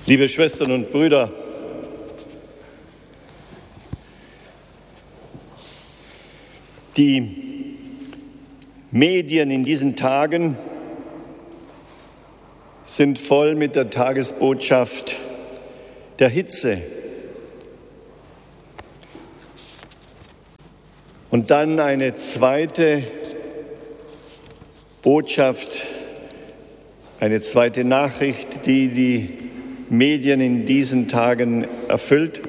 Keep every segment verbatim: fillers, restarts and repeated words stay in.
Liebe Schwestern und Brüder, die Medien in diesen Tagen sind voll mit der Tagesbotschaft der Hitze. Und dann eine zweite Botschaft, eine zweite Nachricht, die die Medien in diesen Tagen erfüllt,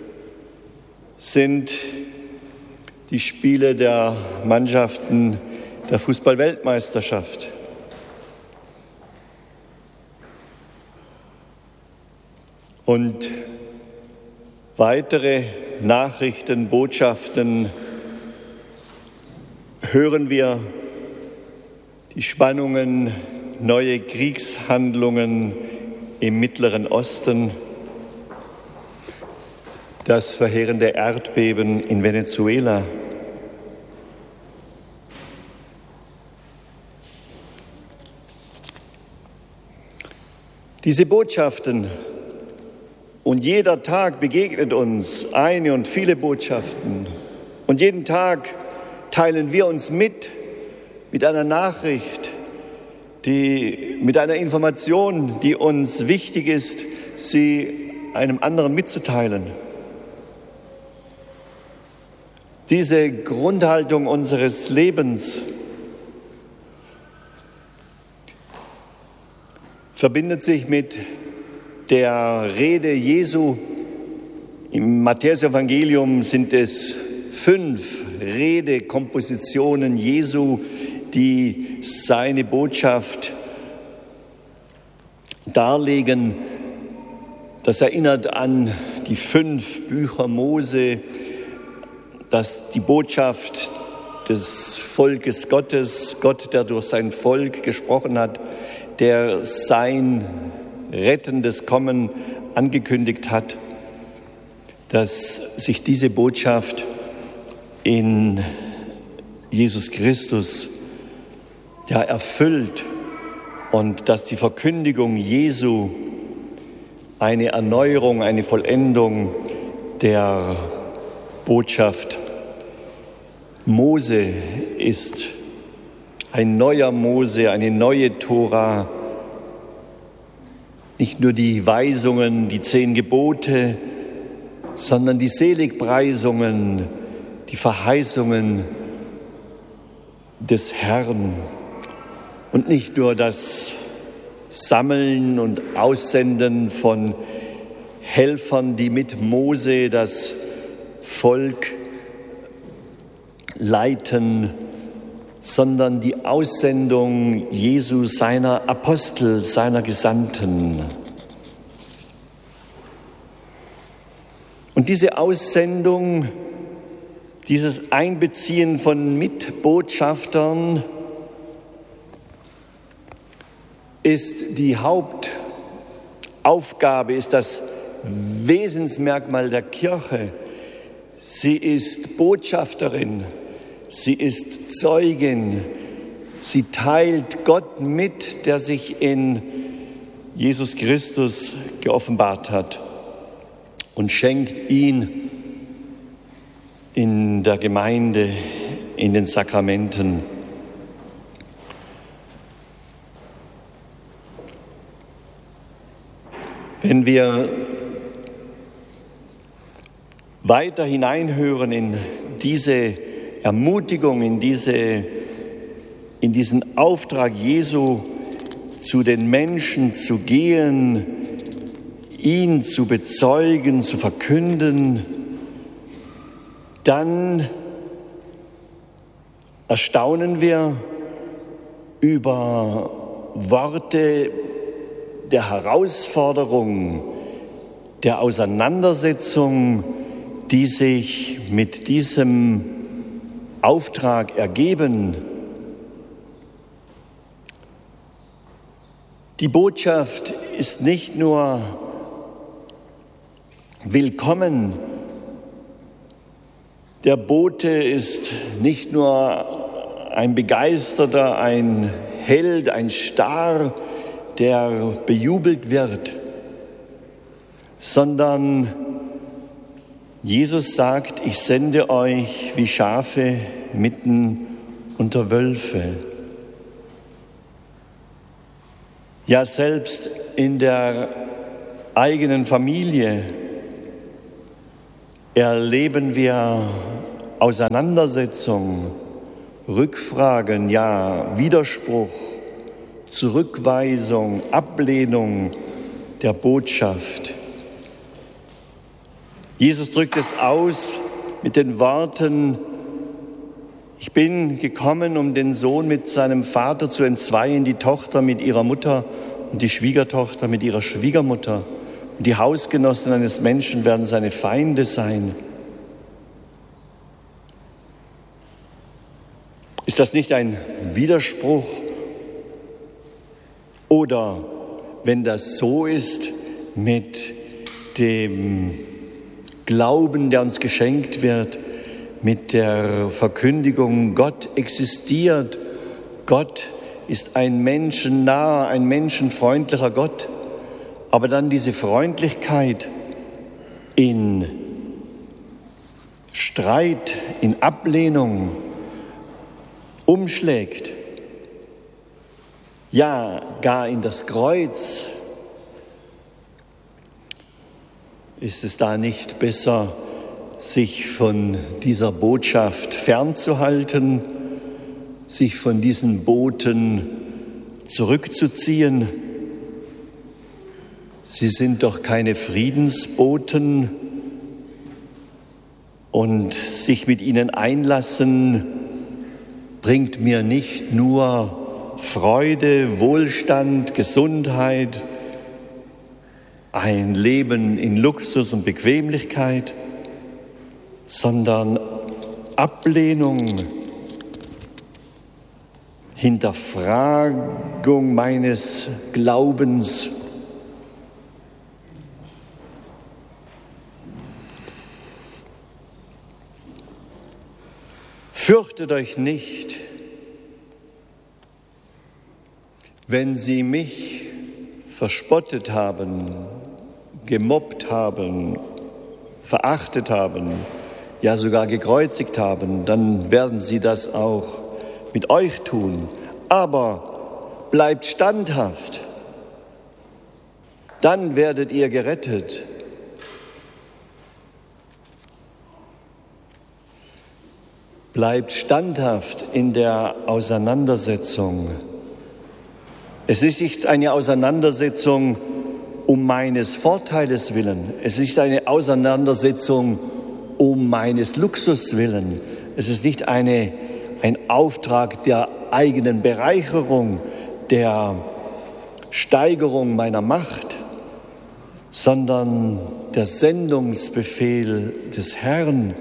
sind die Spiele der Mannschaften der Fußball-Weltmeisterschaft. Und weitere Nachrichten, Botschaften hören wir, die Spannungen, neue Kriegshandlungen im Mittleren Osten, das verheerende Erdbeben in Venezuela. Diese Botschaften, und jeder Tag begegnet uns eine und viele Botschaften, und jeden Tag teilen wir uns mit, mit einer Nachricht, die, mit einer Information, die uns wichtig ist, sie einem anderen mitzuteilen. Diese Grundhaltung unseres Lebens verbindet sich mit der Rede Jesu. Im Matthäusevangelium sind es fünf Redekompositionen Jesu, die seine Botschaft darlegen. Das erinnert an die fünf Bücher Mose, dass die Botschaft des Volkes Gottes, Gott, der durch sein Volk gesprochen hat, der sein rettendes Kommen angekündigt hat, dass sich diese Botschaft in Jesus Christus ja erfüllt und dass die Verkündigung Jesu eine Erneuerung, eine Vollendung der Botschaft Mose ist. Ein neuer Mose, eine neue Tora, nicht nur die Weisungen, die zehn Gebote, sondern die Seligpreisungen, die Verheißungen des Herrn. Und nicht nur das Sammeln und Aussenden von Helfern, die mit Mose das Volk leiten, sondern die Aussendung Jesu, seiner Apostel, seiner Gesandten. Und diese Aussendung, dieses Einbeziehen von Mitbotschaftern ist die Hauptaufgabe, ist das Wesensmerkmal der Kirche. Sie ist Botschafterin, sie ist Zeugin, sie teilt Gott mit, der sich in Jesus Christus geoffenbart hat, und schenkt ihn in der Gemeinde, in den Sakramenten. Wenn wir weiter hineinhören in diese Ermutigung, in, diese, in diesen Auftrag Jesu, zu den Menschen zu gehen, ihn zu bezeugen, zu verkünden, dann erstaunen wir über Worte der Herausforderung, der Auseinandersetzung, die sich mit diesem Auftrag ergeben. Die Botschaft ist nicht nur willkommen, der Bote ist nicht nur ein Begeisterter, ein Held, ein Star, der bejubelt wird. sondern Jesus sagt, ich sende euch wie Schafe mitten unter Wölfe. Ja, selbst in der eigenen Familie erleben wir Auseinandersetzung, Rückfragen, ja, Widerspruch, Zurückweisung, Ablehnung der Botschaft. Jesus drückt es aus mit den Worten: Ich bin gekommen, um den Sohn mit seinem Vater zu entzweien, die Tochter mit ihrer Mutter und die Schwiegertochter mit ihrer Schwiegermutter. Und die Hausgenossen eines Menschen werden seine Feinde sein. Ist das nicht ein Widerspruch? Oder wenn das so ist, mit dem Glauben, der uns geschenkt wird, mit der Verkündigung, Gott existiert, Gott ist ein menschennaher, ein menschenfreundlicher Gott, aber dann diese Freundlichkeit in Streit, in Ablehnung umschlägt, ja, gar in das Kreuz. Ist es da nicht besser, sich von dieser Botschaft fernzuhalten, sich von diesen Boten zurückzuziehen? Sie sind doch keine Friedensboten, und sich mit ihnen einlassen bringt mir nicht nur Freude, Wohlstand, Gesundheit, ein Leben in Luxus und Bequemlichkeit, sondern Ablehnung, Hinterfragung meines Glaubens. Fürchtet euch nicht, wenn sie mich verspottet haben, gemobbt haben, verachtet haben, ja sogar gekreuzigt haben, dann werden sie das auch mit euch tun. Aber bleibt standhaft, dann werdet ihr gerettet. Bleibt standhaft in der Auseinandersetzung. Es ist nicht eine Auseinandersetzung um meines Vorteiles willen. Es ist nicht eine Auseinandersetzung um meines Luxus willen. Es ist nicht eine, ein Auftrag der eigenen Bereicherung, der Steigerung meiner Macht, sondern der Sendungsbefehl des Herrn,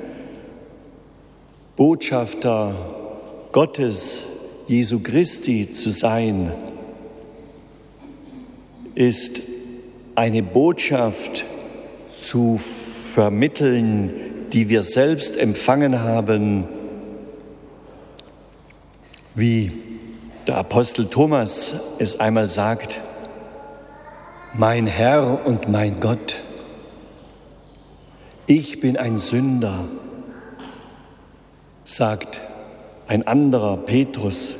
Botschafter Gottes, Jesu Christi zu sein, ist eine Botschaft zu vermitteln, die wir selbst empfangen haben, wie der Apostel Thomas es einmal sagt: Mein Herr und mein Gott, ich bin ein Sünder, sagt ein anderer Petrus.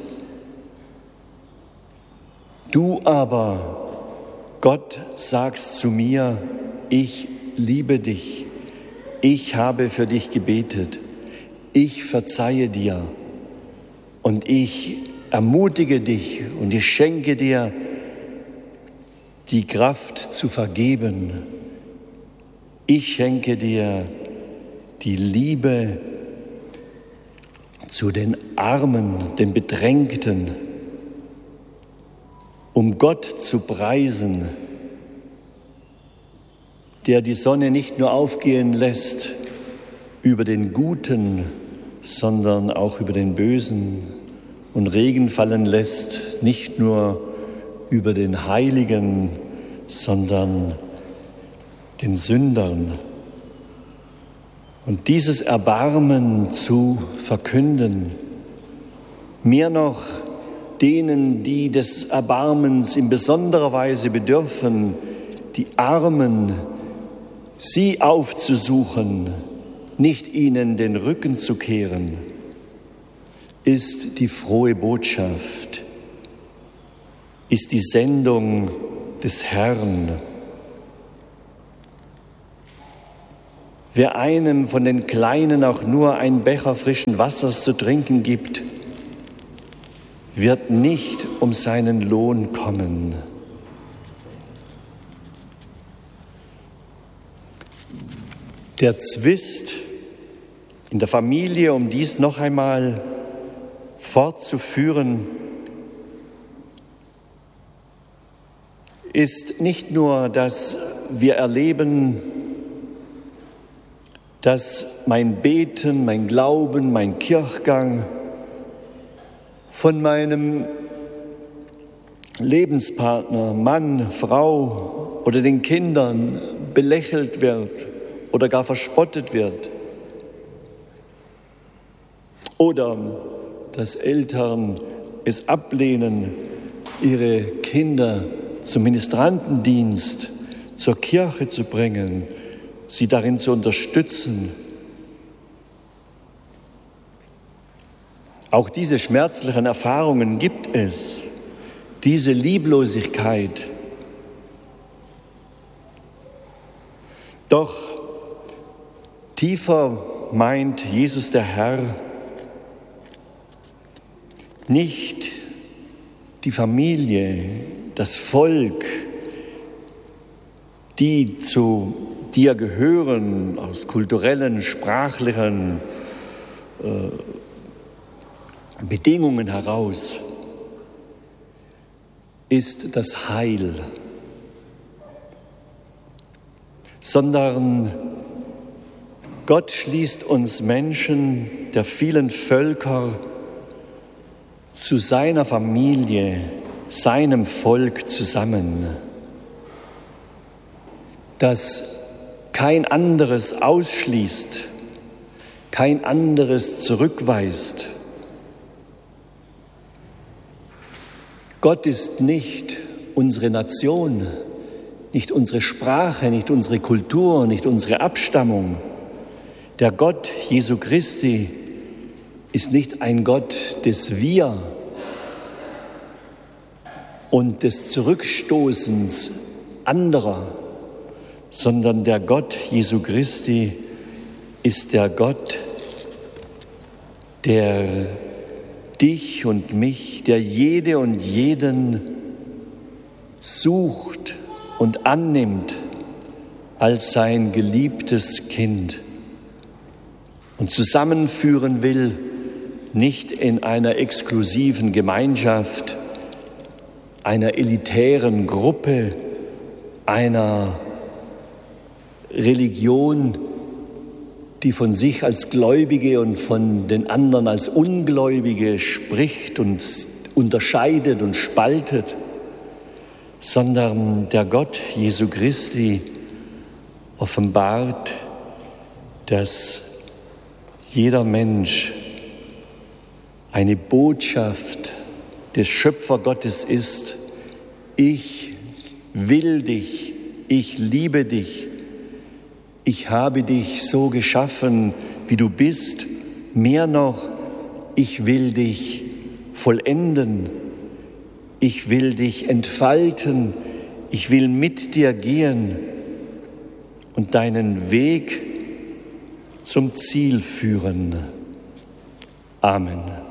Du aber, Gott, sagst zu mir, ich liebe dich, ich habe für dich gebetet, ich verzeihe dir und ich ermutige dich und ich schenke dir die Kraft zu vergeben. Ich schenke dir die Liebe zu den Armen, den Bedrängten, um Gott zu preisen, der die Sonne nicht nur aufgehen lässt über den Guten, sondern auch über den Bösen, und Regen fallen lässt, nicht nur über den Heiligen, sondern den Sündern. Und dieses Erbarmen zu verkünden, mehr noch denen, die des Erbarmens in besonderer Weise bedürfen, die Armen, sie aufzusuchen, nicht ihnen den Rücken zu kehren, ist die frohe Botschaft, ist die Sendung des Herrn. Wer einem von den Kleinen auch nur einen Becher frischen Wassers zu trinken gibt, wird nicht um seinen Lohn kommen. Der Zwist in der Familie, um dies noch einmal fortzuführen, ist nicht nur, dass wir erleben, dass mein Beten, mein Glauben, mein Kirchgang von meinem Lebenspartner, Mann, Frau oder den Kindern belächelt wird oder gar verspottet wird. Oder dass Eltern es ablehnen, ihre Kinder zum Ministrantendienst, zur Kirche zu bringen, sie darin zu unterstützen. Auch diese schmerzlichen Erfahrungen gibt es, diese Lieblosigkeit. Doch tiefer meint Jesus der Herr nicht die Familie, das Volk, die zu dir gehören, aus kulturellen, sprachlichen äh, Bedingungen heraus, ist das Heil, sondern Gott schließt uns Menschen der vielen Völker zu seiner Familie, seinem Volk zusammen, das kein anderes ausschließt, kein anderes zurückweist. Gott ist nicht unsere Nation, nicht unsere Sprache, nicht unsere Kultur, nicht unsere Abstammung. Der Gott Jesu Christi ist nicht ein Gott des Wir und des Zurückstoßens anderer, sondern der Gott Jesu Christi ist der Gott, der dich und mich, der jede und jeden sucht und annimmt als sein geliebtes Kind und zusammenführen will, nicht in einer exklusiven Gemeinschaft, einer elitären Gruppe, einer Religion, die von sich als Gläubige und von den anderen als Ungläubige spricht und unterscheidet und spaltet, sondern der Gott Jesu Christi offenbart, dass jeder Mensch eine Botschaft des Schöpfergottes ist: Ich will dich, ich liebe dich, ich habe dich so geschaffen, wie du bist. Mehr noch, ich will dich vollenden, ich will dich entfalten, ich will mit dir gehen und deinen Weg zum Ziel führen. Amen.